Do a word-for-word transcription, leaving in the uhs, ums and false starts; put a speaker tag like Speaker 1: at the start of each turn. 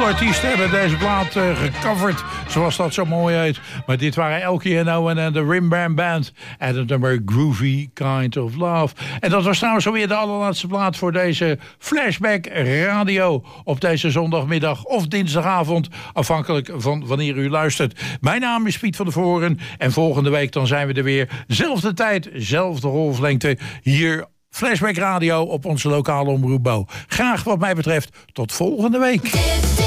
Speaker 1: veel artiesten hebben deze plaat uh, gecoverd, zoals dat zo mooi heet. Maar dit waren Elkie en Owen en de Rim Bam Band en het nummer Groovy Kind of Love. En dat was trouwens alweer de allerlaatste plaat voor deze Flashback Radio op deze zondagmiddag of dinsdagavond, afhankelijk van wanneer u luistert. Mijn naam is Piet van der Voren en volgende week dan zijn we er weer. Zelfde tijd, zelfde golflengte hier Flashback Radio op onze lokale omroep Bo. Graag wat mij betreft tot volgende week.